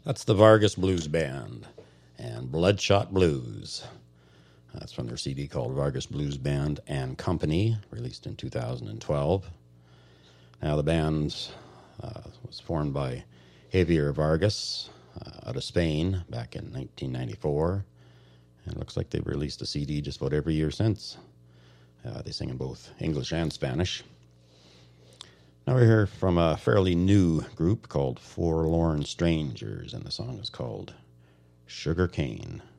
That's the Vargas Blues Band and Bloodshot Blues. That's from their CD called Vargas Blues Band and Company, released in 2012. Now, the band was formed by Javier Vargas out of Spain back in 1994. And it looks like they've released a CD just about every year since. They sing in both English and Spanish. Now we're here from a fairly new group called Forlorn Strangers, and the song is called Sugar Cane.